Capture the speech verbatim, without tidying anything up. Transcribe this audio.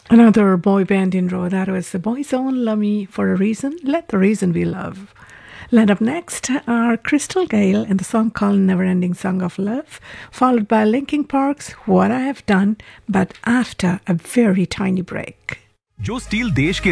Another boy band intro. That was The Boys Own Love Me for a Reason. Let the reason be love. Lined up next are Crystal Gale in the song called Never Ending Song of Love, followed by Linkin Park's What I Have Done, but after a very tiny break. जो steel देश के